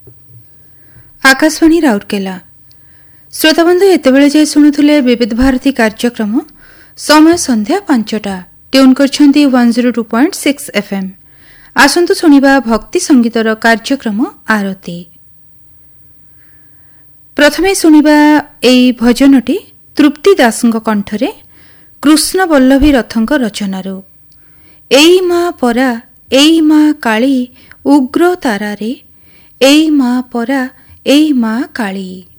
आकाशवाणी राउरकेला श्रोताबंधु एतेबेले जाय शुणुथिले विविध भारती कार्यक्रम समय संध्या 5टा ट्यून करछंती 102.6 FM। आसंतु सुनिबा भक्ति संगीतर कार्यक्रम आरती। प्रथमे सुनिबा एई भजनटी तृप्ति दासଙ୍କ कंठरे कृष्ण वल्लभी रथଙ୍କ रचनारू। एई मा काली उग्र तारारे एई मा परा एई मा काली।